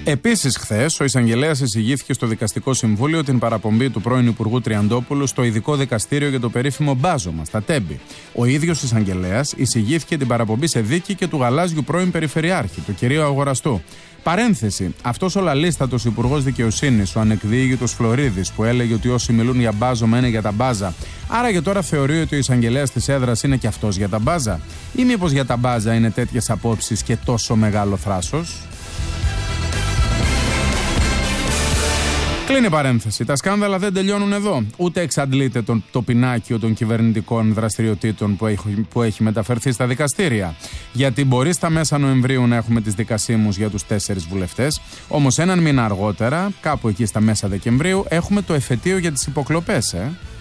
Επίσης, χθες, ο εισαγγελέας εισηγήθηκε στο Δικαστικό Συμβούλιο την παραπομπή του πρώην Υπουργού Τριαντόπουλου στο ειδικό δικαστήριο για το περίφημο μπάζωμα στα Τέμπη. Ο ίδιος εισαγγελέας εισηγήθηκε την παραπομπή σε δίκη και του γαλάζιου πρώην Περιφερειάρχη, του κυρίου Αγοραστού. Παρένθεση, αυτός ο λαλίστατος υπουργός δικαιοσύνης, ο ανεκδιήγητος Φλωρίδης, που έλεγε ότι όσοι μιλούν για μπάζωμα είναι για τα μπάζα, άρα και τώρα θεωρεί ότι ο εισαγγελέας της έδρας είναι και αυτός για τα μπάζα, ή μήπως για τα μπάζα είναι τέτοιες απόψεις και τόσο μεγάλο θράσος? Κλείνει παρένθεση. Τα σκάνδαλα δεν τελειώνουν εδώ. Ούτε εξαντλείται το πινάκιο των κυβερνητικών δραστηριοτήτων που έχει μεταφερθεί στα δικαστήρια. Γιατί μπορεί στα μέσα Νοεμβρίου να έχουμε τις δικασίμους για τους 4 βουλευτές, όμως έναν μήνα αργότερα, κάπου εκεί στα μέσα Δεκεμβρίου, έχουμε το εφετείο για τις υποκλοπές.